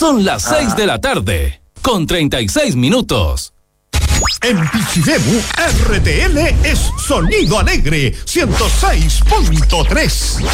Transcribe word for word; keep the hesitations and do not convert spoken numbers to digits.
Son las seis de la tarde, con treinta y seis minutos. En Pichidemu, R T L es Sonido Alegre, ciento seis punto tres.